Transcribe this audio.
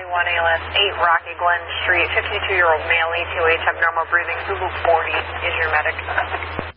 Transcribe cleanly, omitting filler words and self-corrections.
ALS, 8 Rocky Glen Street, 52-year-old male, ETA, abnormal breathing, Zulu 40 is your medic.